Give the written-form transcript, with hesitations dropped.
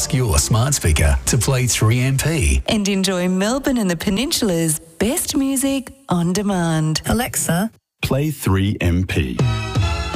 Ask your smart speaker to play 3MP. And enjoy Melbourne and the Peninsula's best music on demand. Alexa, Play 3MP.